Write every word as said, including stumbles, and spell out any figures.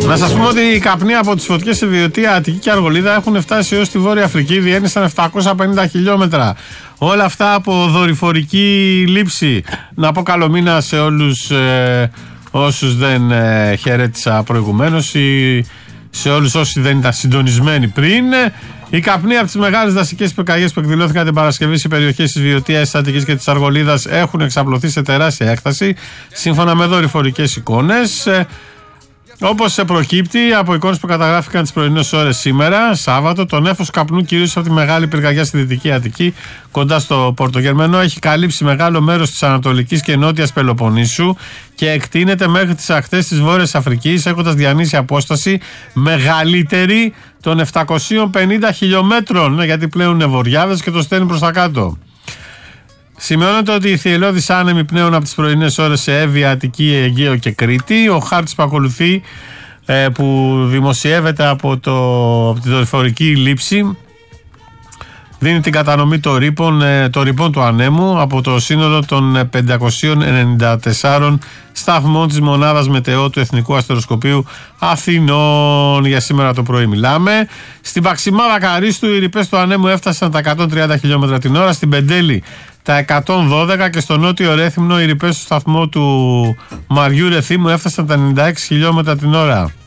Να σας πούμε ότι οι καπνοί από τις φωτιές σε Βιωτία, Αττική και Αργολίδα έχουν φτάσει έως τη Βόρεια Αφρική, διένυσαν επτακόσια πενήντα χιλιόμετρα. Όλα αυτά από δορυφορική λήψη. Να πω καλό μήνα σε όλους ε, όσους δεν ε, χαιρέτησα προηγουμένως ή σε όλους όσοι δεν ήταν συντονισμένοι πριν. Οι καπνοί από τις μεγάλες δασικές πυρκαγιές που εκδηλώθηκαν την Παρασκευή σε περιοχές της Βιωτίας, της Αττικής και της Αργολίδας έχουν εξαπλωθεί σε τεράστια έκταση, σύμφωνα με δορυφορικές εικόνες. Όπως προκύπτει από εικόνες που καταγράφηκαν τις πρωινές ώρες σήμερα, Σάββατο, το νέφος καπνού κυρίως από τη μεγάλη πυρκαγιά στη Δυτική Αττική, κοντά στο Πορτογερμενό, έχει καλύψει μεγάλο μέρος της Ανατολικής και Νότιας Πελοποννήσου και εκτείνεται μέχρι τις ακτές της Βόρειας Αφρικής, έχοντας διανύσει απόσταση μεγαλύτερη των επτακοσίων πενήντα χιλιομέτρων, γιατί πλέουν νευοριάδες και το στέλνει προς τα κάτω. Σημειώνεται ότι οι θυελλώδεις άνεμοι πνέουν από τις πρωινές ώρες σε Εύβοια, Αττική, Αιγαίο και Κρήτη. Ο χάρτης που ακολουθεί, ε, που δημοσιεύεται από, το, από τη δορυφορική λήψη, δίνει την κατανομή των ρήπων, ε, των ρήπων του ανέμου από το σύνολο των πεντακοσίων ενενήντα τεσσάρων σταθμών της μονάδας μετεώ του Εθνικού Αστεροσκοπείου Αθηνών. Για σήμερα το πρωί μιλάμε. Στην Παξιμάδα Καρίστου οι ρηπές του ανέμου έφτασαν τα εκατόν τριάντα χιλιόμετρα την ώρα, στην Πεντέλη τα εκατόν δώδεκα και στο νότιο Ρέθυμνο οι ρηπές του σταθμού του Μαριού Ρεθύμου έφτασαν τα ενενήντα έξι χιλιόμετρα την ώρα.